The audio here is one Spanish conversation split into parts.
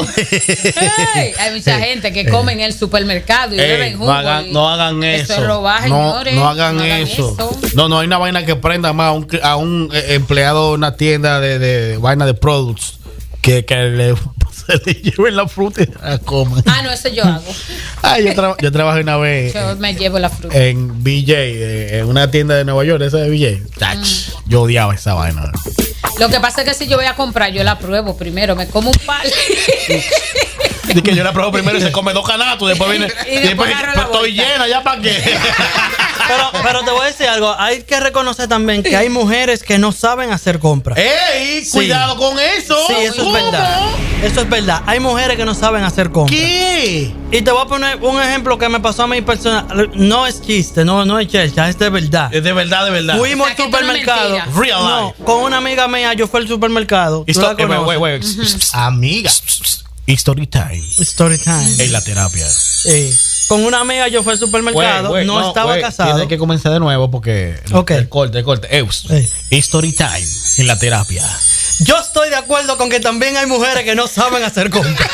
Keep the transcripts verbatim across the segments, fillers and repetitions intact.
Hey, hay mucha gente que come en el supermercado y Ey, beben jugo. no hagan, no hagan eso. Eso es robar, no, señores. no hagan, No hagan eso. eso. No, no hay una vaina que prenda más a un, a un eh, empleado de una tienda de, de vaina de products que, que le, se le lleven la fruta y la coman. Ah, no, eso yo hago. Ay, yo, tra- yo trabajé una vez Yo me llevo la fruta. en B J, eh, en una tienda de Nueva York, esa de B J. Tach, Mm. yo odiaba esa vaina. Lo que pasa es que si yo voy a comprar, yo la pruebo primero. Me como un par. Dice que yo la pruebo primero y se come dos canatos. Después viene. Y Y después después, agarra pues, la estoy vuelta. llena, ¿ya para qué? Pero, pero te voy a decir algo. Hay que reconocer también que hay mujeres que no saben hacer compras. ¡Ey! Sí. Cuidado con eso. Sí, eso ¿Cómo? es verdad. Eso es verdad. Hay mujeres que no saben hacer compras. ¿Qué? Y te voy a poner un ejemplo que me pasó a mí personal. No es chiste, no, no es chercha, es de verdad. Es de verdad, de verdad. Fuimos O sea, al que esto no es supermercado. mentira. Real No, life. con una amiga mía, yo fui al supermercado. Y ¿Tú la sto- eh, conoces? wait, wait, wait. Amiga. Story time. Story time. En la terapia. Eh, con una amiga yo fui al supermercado, Wait, wait, no, estaba wait. casado. Tiene que comenzar de nuevo porque el, Ok. el corte, el corte. Eus. Eh. Story time en la terapia. Yo estoy de acuerdo con que también hay mujeres que no saben hacer compras.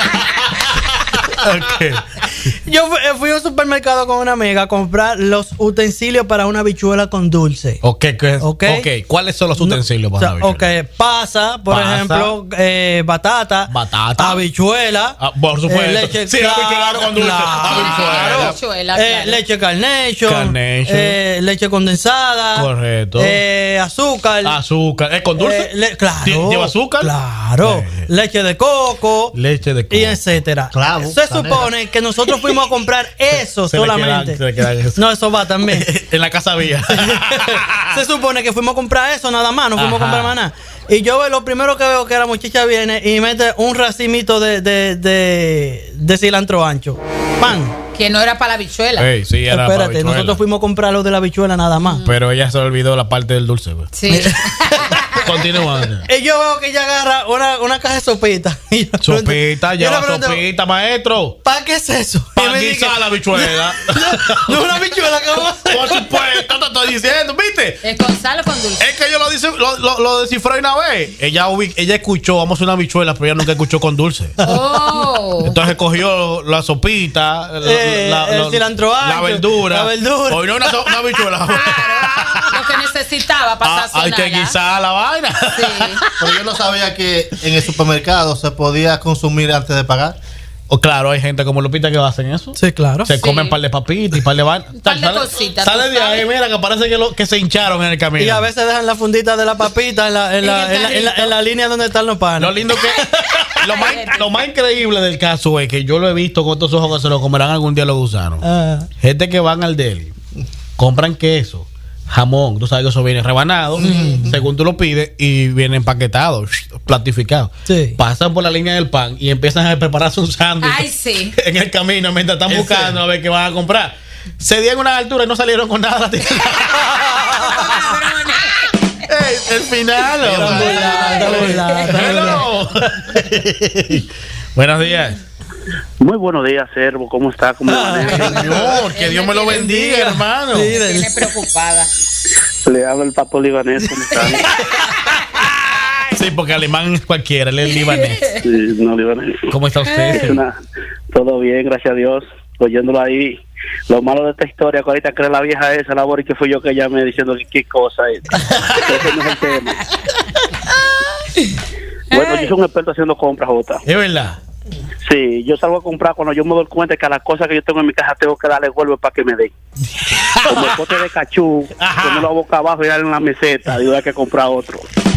Okay. Yo fui, eh, fui a un supermercado con una amiga a comprar los utensilios para una bichuela con dulce. Ok, ¿qué- Ok. ok. ¿Cuáles son los utensilios O para sea, la bichuela? ok, pasa, por Pasa. ejemplo, eh, batata, Batata. habichuela, Ah, por supuesto. eh, leche, Sí, la habichuela con dulce. claro, Habichuela. Habichuela, eh, claro. leche carnation, Carnation. eh, leche condensada, Correcto. eh, azúcar, Azúcar. ¿Es con dulce? eh, le- claro, ¿Lle- ¿Lleva azúcar? claro, Eh. leche de coco, Leche de coco. y etcétera. Clavo, Se canela. supone que nosotros fuimos a comprar eso Se le solamente. quedan- se le quedan eso. No, eso va también. En la casa vía. Se supone que fuimos a comprar eso nada más, no fuimos Ajá. a comprar más nada. Y yo lo primero que veo que la muchacha viene y mete un racimito de, de, de, de cilantro ancho. ¡Pan! Que no era para la bichuela. Ey, sí, era para Espérate, habichuela. nosotros fuimos a comprar lo de la bichuela nada más. Pero ella se olvidó la parte del dulce. Pues. Sí. Continuando. Y yo veo que ella agarra una, una caja de sopita. Y yo le pregunto- Sopita, yo le lleva pregunto, sopita, maestro. ¿para qué es eso? Y Para me dice, guisar la bichuela. no es una bichuela que vamos a hacer. Por supuesto, te estoy diciendo, ¿viste? ¿Es con sal o con dulce? Es que yo lo, dice, lo, lo, lo descifré una vez. Ella, ubi- ella escuchó, vamos a hacer una bichuela, pero ella nunca escuchó con dulce. Oh. Entonces cogió la sopita, la, Eh, la- el la- cilantro la ancho, verdura. la verdura. Hoy no una, so- una bichuela. Lo que necesitaba para Ah, hay sazonarla. que guisar la vaina. Sí. Pero yo no sabía que en el supermercado se podía consumir antes de pagar. O claro, hay gente como Lupita que hacen eso. Sí, claro. Se Sí. comen un par de papitas y un par de vainas. par de Sale- cositas, Sale tú de ahí, sabes. mira, que parece que, lo, que se hincharon en el camino. Y a veces dejan la fundita de la papita en la, en la, En el en la, en la- carrito. en la línea donde están los panes. Lo lindo que. Lo más, lo más increíble del caso es que yo lo he visto con estos ojos que se lo comerán algún día los gusanos. Ah. Gente que van al deli, compran queso, jamón, tú sabes que eso viene rebanado, según tú lo pides, y viene empaquetado, platificado. Sí. Pasan por la línea del pan y empiezan a prepararse un sándwich Ay, sí. en el camino mientras están ¿En buscando serio? a ver qué van a comprar. Se dieron una altura y no salieron con nada. Ey, el final. Está hombre. burlada, está burlada, está burlada. Hello. Buenos días. Muy buenos días, Servo. ¿Cómo está? ¿Cómo amanece? Señor, que Dios me lo bendiga, hermano. Sí, de- Viene preocupada. Le habla el papo libanés. ¿Cómo está? Sí, porque alemán es cualquiera, él es libanés. Sí, no, libanés. ¿Cómo está usted? Es una- Todo bien, gracias a Dios. Oyéndolo ahí. Lo malo de esta historia, que ahorita cree la vieja esa, la Bori, que fui yo que llamé diciendo que qué cosa es. Ese no es el tema. Bueno, yo soy un experto haciendo compras, Jota. Es verdad. Sí, yo salgo a comprar cuando yo me doy cuenta que a las cosas que yo tengo en mi casa tengo que darle vuelvo para que me den. Como el pote de cachú, ponerlo a boca abajo y darle en la meseta, digo, hay que comprar otro.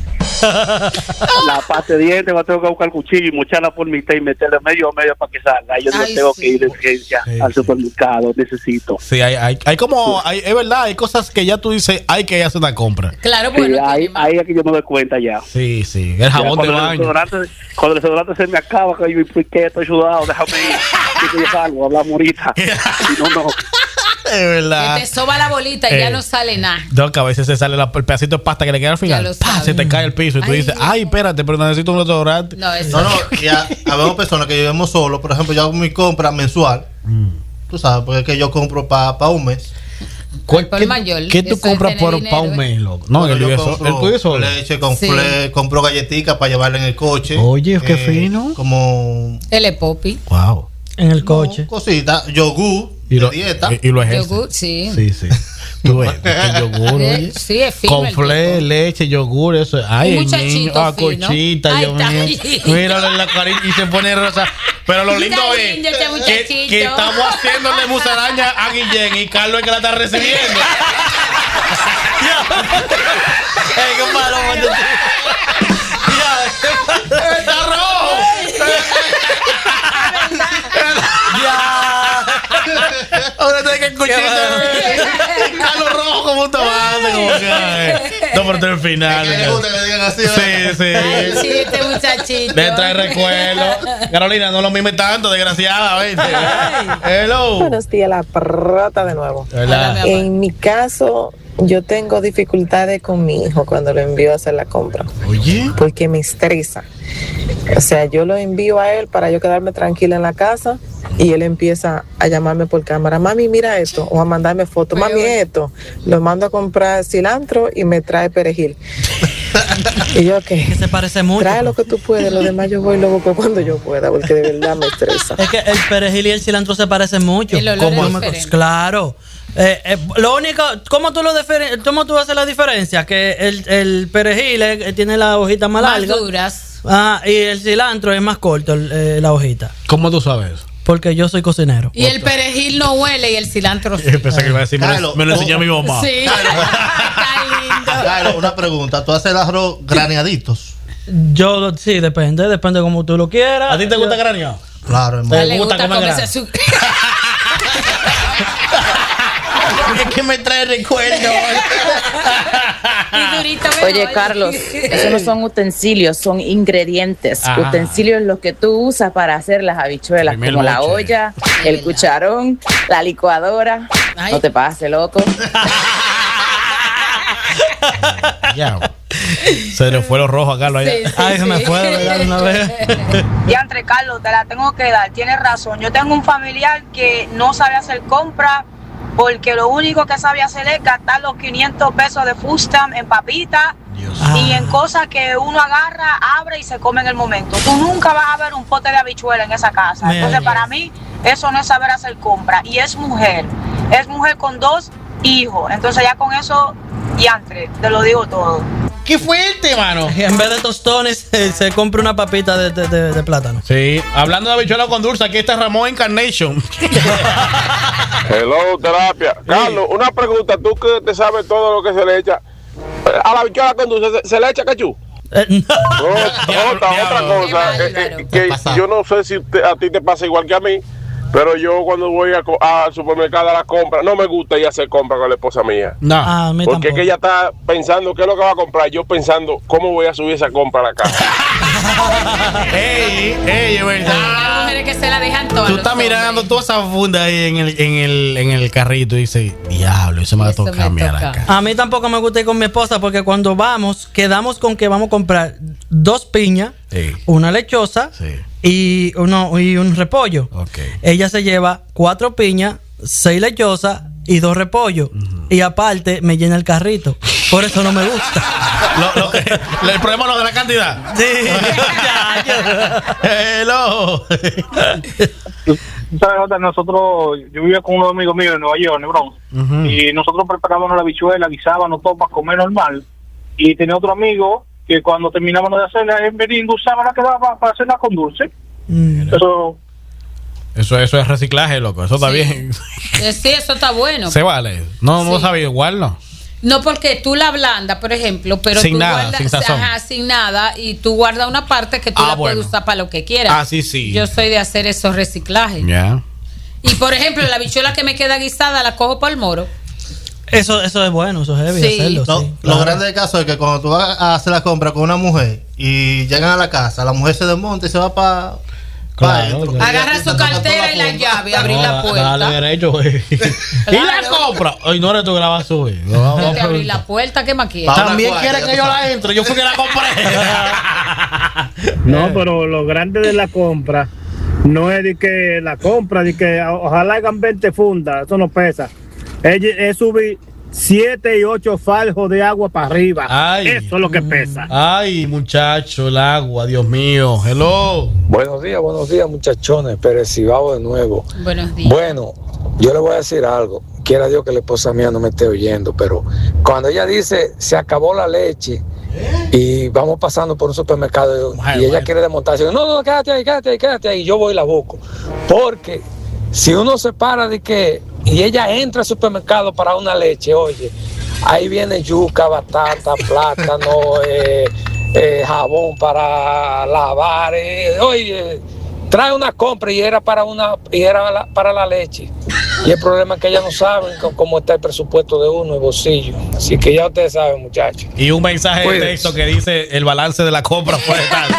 La pasta de dientes, va a tener que buscar el cuchillo y mocharla por mitad y meterle medio a medio para que salga. Yo no Ay, tengo sí. que ir de urgencia Sí, al sí. supermercado, necesito. Sí, hay, hay, hay como, hay, es verdad, hay cosas que ya tú dices, hay que hacer una compra. Claro, Sí, bueno. ahí, tiene más. ahí es que yo me doy cuenta ya. Sí, sí. El jabón Ya, de cuando, el baño. desodorante, cuando el desodorante se me acaba, que yo ¿por qué estoy sudado? Déjame ir. Y yo salgo, hablamos ahorita. Y no, no. Es Que verdad. te soba la bolita y Eh. ya no sale nada. No, que a veces se sale la- el pedacito de pasta que le queda al final. Ya lo ¡Pah! sabes. Se te cae el piso y tú Ay, dices, Dios. ay, espérate, pero necesito un desodorante. No, eso. No, no, y a, habemos personas que vivimos solos. Por ejemplo, yo hago mi compra mensual. Tú sabes, porque es que yo compro para pa un mes. ¿Cuál- por ¿Qué, mayor, ¿qué tú eso compras es por tener para un dinero, mes, loco? No, Bueno, el yo tuyo compro el tuyo solo. leche, con Sí. fle- compro galletitas para llevarla en el coche. Oye, qué fino. Como El es popi. Wow. En el coche. no, cositas, yogur, Y de lo, dieta. y, y lo ejerce. Yogur, sí. Sí, sí. Tú ves, el yogur, Eh, oye. sí, es fino Con el fle, tipo. leche, yogur, eso. Ay, Un el muchachito niño, ah, fino. cochita, Ay, Dios está mío. lindo. Míralo en la carita y se pone rosa. Pero lo lindo Está es lindo ese que, muchachito. que estamos haciéndole musaraña a Guillén y Carlos es que la está recibiendo. Ey, qué malo, mano. ¡Está rojo! Ya. Ahora tenés que escuchar Carlos rojo como un tomate, como que, ay. No, pero está el final. Es que le gusta que le digan así, Sí, Ay, sí. sí, este muchachito. Le trae recuerdo. Carolina, no lo mimes tanto, desgraciada, ¿viste? Hello. Buenos días, la prata de nuevo. Hola. Hola, mi amor. En mi caso, yo tengo dificultades con mi hijo cuando lo envío a hacer la compra, Oye. porque me estresa. O sea, yo lo envío a él para yo quedarme tranquila en la casa y él empieza a llamarme por cámara, mami, mira esto, o a mandarme fotos, mami, esto. Lo mando a comprar cilantro y me trae perejil. Y yo, Que ¿qué? se parece mucho. Trae lo que tú puedes, lo demás yo voy y lo busco cuando yo pueda, porque de verdad me estresa. Es que el perejil y el cilantro se parecen mucho. El olor es ¿Cómo? diferente. Claro. Eh, eh, lo único, ¿cómo tú lo diferen- cómo tú haces la diferencia? Que el, el perejil eh, tiene la hojita más Más larga. duras. Ah, y el cilantro es más corto, el, eh, la hojita. ¿Cómo tú sabes eso? Porque yo soy cocinero. Y el perejil no huele y el cilantro sí. Pensé que iba a decir, me lo, Carlos, me lo enseñó oh, mi mamá. Sí. Está lindo. Claro, una pregunta. ¿Tú haces el arroz graneaditos? Yo, lo- sí, depende, depende como tú lo quieras. ¿A ti te gusta Yo- graneado? Claro, A hermano. él le gusta gusta comer comerse grano? su... Es que me trae recuerdo. Y durito mejor. Oye, Carlos, esos no son utensilios, son ingredientes. Ajá. Utensilios los que tú usas para hacer las habichuelas, Primer como la moche. olla, Ay, el verdad. cucharón, la licuadora. Ay. No te pases, loco. Ya. Se le fue lo rojo a Carlos allá. Sí, sí, Ay, se me sí. fue, de verdad, una vez. Y entre Carlos, te la tengo que dar, tienes razón. Yo tengo un familiar que no sabe hacer compras porque lo único que sabe hacer es gastar los quinientos pesos de food stamp en papitas y en cosas que uno agarra, abre y se come en el momento. Tú nunca vas a ver un pote de habichuela en esa casa. Mira. Entonces, para mí, eso no es saber hacer compras. Y es mujer. Es mujer con dos hijos. Entonces, ya con eso, diantre, te lo digo todo. ¡Qué fuerte, mano! Y en vez de tostones, eh, se compra una papita de, de- de- de plátano. Sí, hablando de habichuela con dulce, aquí está Ramón Encarnation. Hello, terapia. Carlos, una pregunta. Tú que te sabes todo lo que se le echa. A la bichola con dulce, ¿se, se le echa cachú? Eh, no. No, otra, otra diablo. cosa. Qué eh, eh, bárbaro. que Pasa. yo no sé si te- a ti te pasa igual que a mí, pero yo cuando voy a co- al supermercado a la compra, no me gusta ir a hacer compra con la esposa mía. No. Ah, a mí Porque es tampoco. que ella está pensando qué es lo que va a comprar. Yo pensando cómo voy a subir esa compra a la casa. ¡Ey! ¡Ey, es Hay verdad! mujeres que se la dejan todas. Tú los estás hombres. mirando toda esa funda ahí en el, en el, en el carrito y dices, diablo, eso me va a Eso me tocar a mí a la toca. cara. A mí tampoco me gusta ir con mi esposa porque cuando vamos, quedamos con que vamos a comprar dos piñas, Sí. una lechosa Sí. y, uno, y un repollo. Ok. Ella se lleva cuatro piñas, seis lechosas y dos repollos. Y aparte me llena el carrito. Por eso no me gusta. Lo- lo que- el problema no es de la cantidad. Sí. Ya, ya. Hello. ¿Sabes, Jota? Nosotros, yo vivía con unos amigos míos en Nueva York, en el Bronx, Ujú. y nosotros preparábamos la bichuela, guisábamos todo para comer normal. Y tenía otro amigo que cuando terminábamos de hacerla, en vez de endulzar, la quedaba para hacerla con dulce. Mm. Eso, Eso, eso es reciclaje, loco. Eso está Sí. bien. Eh, Sí, eso está bueno. Se vale. No, no Sí. sabía igual, ¿no? No, porque tú la ablandas, por ejemplo, pero Sin tú nada, guardas, sin sazón. ajá, sin nada, y tú guardas una parte que tú Ah, la bueno. puedes usar para lo que quieras. Ah, sí, sí. Yo soy de hacer esos reciclajes. Ya. Y por ejemplo, la bichuela que me queda guisada la cojo por el moro. Eso, eso es bueno, eso es heavy Sí. hacerlo. No, sí, lo claro. grande del caso es que cuando tú vas a hacer la compra con una mujer y llegan a la casa, la mujer se desmonta y se va para Claro, claro. Agarra su cartera y la llave, abrir la No, puerta. Dale derecho, güey. Y la compra. Ay, no eres tú que la vas a subir. No, vamos a Te abrir preguntar. la puerta, ¿qué más quieres? Pa- También Ahora, quieren ya que tú yo sabes. la entre. Yo fui que la compré. no, pero lo grande de la compra no es de que la compra, de que o- ojalá hagan veinte fundas, eso no pesa. es, es subir siete y ocho faljos de agua para arriba. Ay. Eso es lo que pesa. Ay, muchacho, el agua, Dios mío. Hello. Buenos días, buenos días, muchachones. Pérez Cibao de nuevo. Buenos días. Bueno, yo le voy a decir algo. Quiera Dios que la esposa mía no me esté oyendo, pero cuando ella dice se acabó la leche y vamos pasando por un supermercado y Bueno, ella bueno. quiere desmontarse, no, no, quédate ahí, quédate ahí, quédate ahí, y yo voy y la busco. Porque si uno se para de que y ella entra al supermercado para una leche, oye, ahí viene yuca, batata, plátano, eh, eh, jabón para lavar, eh, oye, trae una compra y era para una y era la, para la leche. Y el problema es que ellas no saben cómo está el presupuesto de uno, el bolsillo. Así que ya ustedes saben, muchachos. Y un mensaje Pues- de texto que dice el balance de la compra fue tal.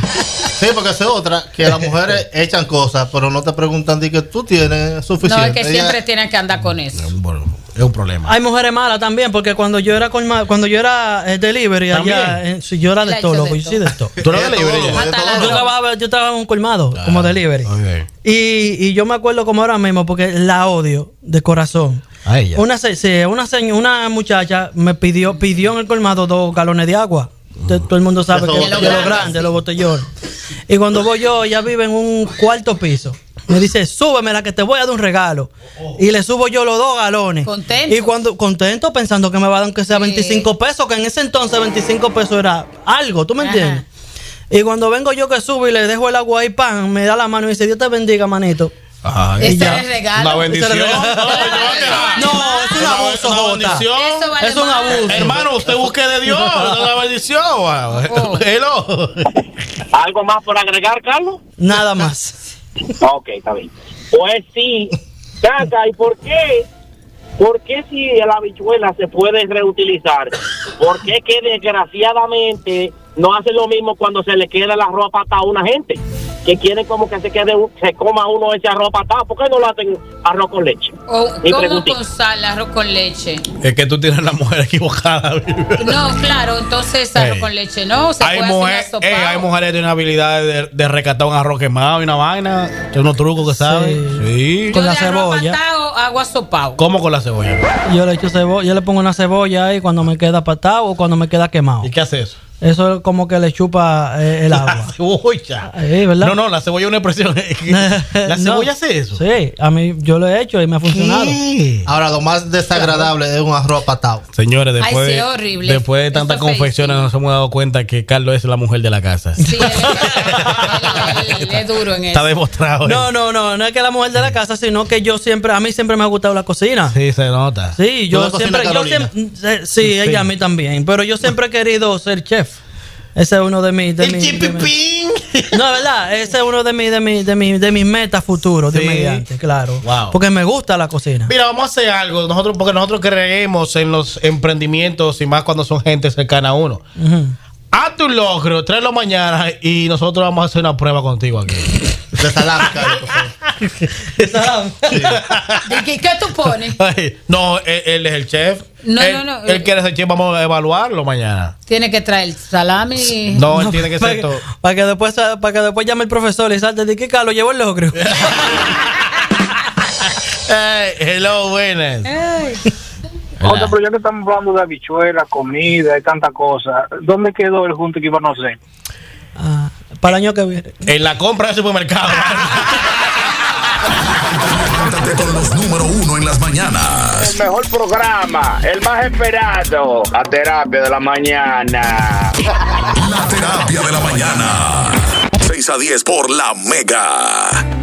Sí, porque esa es otra, que las mujeres echan cosas, pero no te preguntan de que tú tienes suficiente. No, es que Ella- siempre tienen que andar con eso. Bueno, es un problema. Hay mujeres malas también, porque cuando yo era colma- cuando yo era eh, delivery ¿También? allá, eh, sí, yo era Él de ha todo, hecho loco, de yo sí de todo. ¿Tú eres Ella delivery todo, ya? ella todo. Yo trabajaba, yo estaba en un colmado como delivery. Ok. Y, y yo me acuerdo como ahora mismo, porque la odio de corazón. A ella. Una, se- se- una, señ- una muchacha me pidió pidió en el colmado dos galones de agua. Te- Todo el mundo sabe De que lo de lo grande, grande, sí. los botellones. Y cuando voy yo, ella vive en un cuarto piso. Me dice, súbemela que te voy a dar un regalo. Y le subo yo los dos galones. Contento. Y cuando contento pensando que me va a dar aunque sea Sí. veinticinco pesos, que en ese entonces veinticinco pesos era algo, ¿tú me Ajá. entiendes? Y cuando vengo yo que subo y le dejo el agua ahí, pan, me da la mano y dice, Dios te bendiga, manito. Ay, Ese ya. es el regalo. Una bendición. Ese es el regalo. No, No, es un abuso, Una Jota. bendición. Eso vale Es un más. abuso. Hermano, usted busque de Dios, no una bendición. Oh. Hello. ¿Algo más por agregar, Carlos? Nada más. Ok, está bien. Pues sí, Caca, ¿y por qué? ¿Por qué si la habichuela se puede reutilizar? ¿Por qué que desgraciadamente no hacen lo mismo cuando se le queda la ropa atada a una gente? Que quiere como que se quede, un- se coma uno ese arroz atado. ¿Por qué no lo hacen arroz con leche? O Mi como preguntita. con sal, arroz con leche. Es que tú tienes la mujer equivocada. No, claro, entonces arroz Ey. con leche no. Se Hay, puede mujer, hacer ey, asopado. hay mujeres que tienen habilidad de, de rescatar un arroz quemado y una vaina. Tiene unos trucos que saben. Sí. Yo Con la de arroz cebolla. patado, hago asopado. ¿Cómo con la cebolla? Yo le echo cebolla, yo le pongo una cebolla ahí cuando me queda patado o cuando me queda quemado. ¿Y qué hace eso? Eso es como que le chupa eh, el agua. La cebolla. Eh, ¿verdad? No, no, la cebolla es una expresión. ¿La No. cebolla hace eso? Sí, a mí yo lo he hecho y me ha funcionado. ¿Qué? Ahora, lo más desagradable es un arroz patado. Señores, después, Ay, sí, de, horrible. después de tantas Eso es confecciones feísimo. nos hemos dado cuenta que Carlos es la mujer de la casa. Sí, él, él- él- él es duro en eso. Está demostrado. No, no, no, no es que la mujer de la casa, sino que yo siempre, a mí siempre me ha gustado la cocina. Sí, se nota. Sí, ¿Tú yo la cocinas, siempre, yo Carolina? siempre, sí, sí, ella a mí también, pero yo siempre he querido ser chef. Ese es uno de mis, de El mis, de mis- chipipín. no, es verdad, ese es uno de mis, de mis, de mis, de mis metas futuros, Sí. de mediante, claro. Wow. Porque me gusta la cocina. Mira, vamos a hacer algo. Nosotros, porque nosotros creemos en los emprendimientos y más cuando son gente cercana a uno. Ujú. Haz tu logro, tráelo mañana y nosotros vamos a hacer una prueba contigo aquí. De salami, Carlos, por favor. ¿Y qué, qué tú pones? Ay, no, él, él es el chef. No, él, no, no. Él quiere ser chef, vamos a evaluarlo mañana. Tiene que traer salami. No, él tiene que para ser que, todo. para que después para que después llame el profesor y salte de que Carlos llevó el logro. Hey, hello, buenas. Ay. Otra, pero ya que estamos hablando de habichuela, comida y tantas cosas, ¿dónde quedó el junte que iba a hacer? Ah, para el año que viene. En la compra del supermercado. Levántate con los número uno en las mañanas. El mejor programa, el más esperado, la terapia de la mañana. La terapia de la mañana. seis a diez por la Mega.